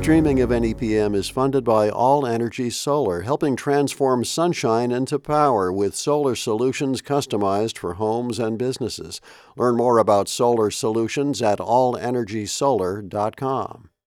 streaming of NEPM is funded by All Energy Solar, helping transform sunshine into power with solar solutions customized for homes and businesses. Learn more about solar solutions at allenergysolar.com.